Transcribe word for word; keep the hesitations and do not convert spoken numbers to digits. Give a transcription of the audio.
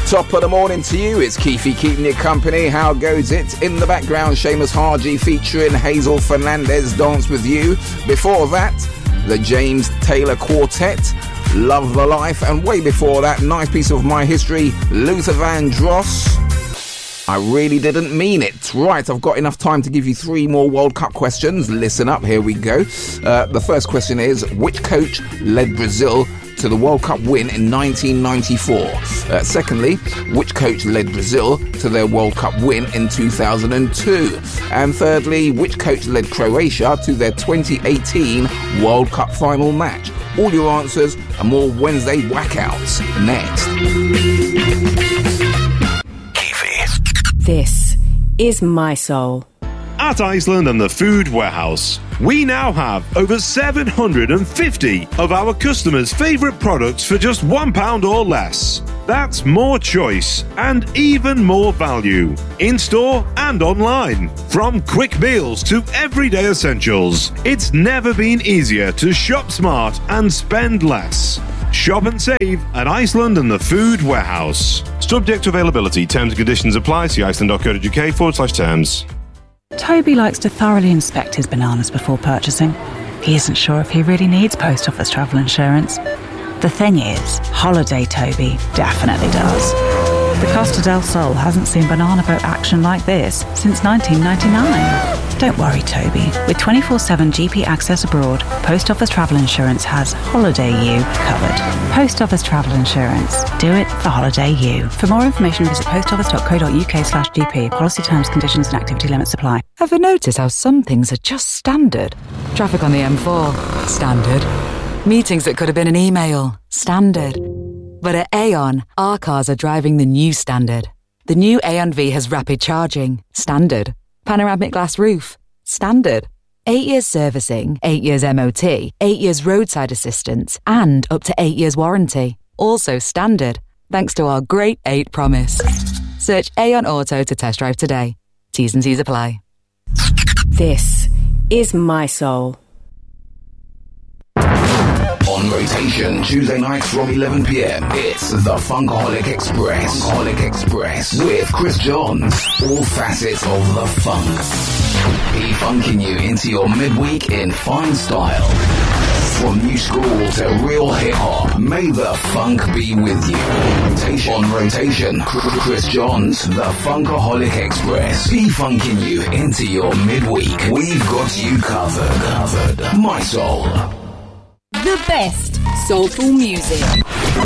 Top of the morning to you, it's Keefy keeping you company. How goes it? In the background, Seamus Haji featuring Hazel Fernandez, Dance With You. Before that, the James Taylor Quartet, Love the Life. And way before that, nice piece of my history, Luther Vandross, I Really Didn't Mean It. Right, I've got enough time to give you three more World Cup questions. Listen up, here we go. Uh, the first question is, which coach led Brazil to the World Cup win in nineteen ninety-four? Uh, secondly, which coach led Brazil to their World Cup win in two thousand two? And thirdly, which coach led Croatia to their twenty eighteen World Cup final match? All your answers and more Wednesday whackouts next. This is My Soul. At Iceland and the Food Warehouse, we now have over seven hundred fifty of our customers' favourite products for just one pound or less. That's more choice and even more value, in-store and online. From quick meals to everyday essentials, it's never been easier to shop smart and spend less. Shop and save at Iceland and the Food Warehouse. Subject to availability, terms and conditions apply. See iceland.co.uk forward slash terms. Toby likes to thoroughly inspect his bananas before purchasing. He isn't sure if he really needs post office travel insurance. The thing is, Holiday Toby definitely does. The Costa del Sol hasn't seen banana boat action like this since nineteen ninety-nine. Don't worry, Toby. With twenty-four seven G P access abroad, Post Office Travel Insurance has Holiday U covered. Post Office Travel Insurance. Do it for Holiday U. For more information, visit postoffice.co.uk slash GP. Policy terms, conditions and activity limits apply. Ever notice how some things are just standard? Traffic on the M four. Standard. Meetings that could have been an email. Standard. But at Aon, our cars are driving the new standard. The new Aon V has rapid charging. Standard. Panoramic glass roof. Standard. Eight years servicing, eight years M O T, eight years roadside assistance, and up to eight years warranty. Also standard, thanks to our Great eight promise. Search Aon Auto to test drive today. T's and C's apply. This is My Soul. On rotation, Tuesday nights from eleven p.m. It's the Funkaholic Express. Funkaholic Express with Chris Johns. All facets of the funk. He funking you into your midweek in fine style. From new school to real hip-hop, may the funk be with you. Rotation. On rotation, Chris Johns, the Funkaholic Express. He funking you into your midweek. We've got you covered. Covered. My Soul. The best soulful music.